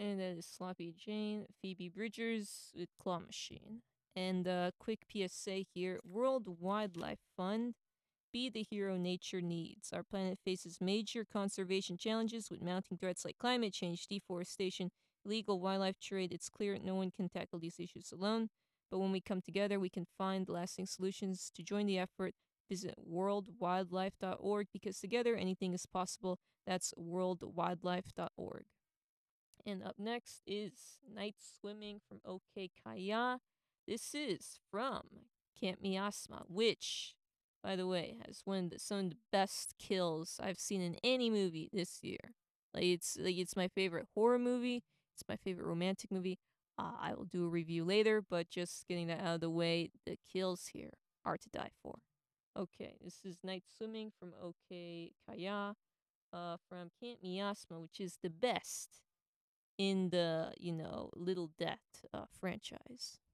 And that is Sloppy Jane, Phoebe Bridgers with Claw Machine. And quick PSA here: World Wildlife Fund. Be the hero nature needs. Our planet faces major conservation challenges with mounting threats like climate change, deforestation, illegal wildlife trade. It's clear no one can tackle these issues alone, but when we come together, we can find lasting solutions. To join the effort, visit worldwildlife.org because together anything is possible. That's worldwildlife.org. And up next is Night Swimming from OK Kaya. This is from Camp Miasma, which, by the way, has some of the best kills I've seen in any movie this year. It's my favorite horror movie. It's my favorite romantic movie. I will do a review later, but just getting that out of the way, the kills here are to die for. Okay, this is Night Swimming from OK Kaya, from Camp Miasma, which is the best in the Little Death franchise.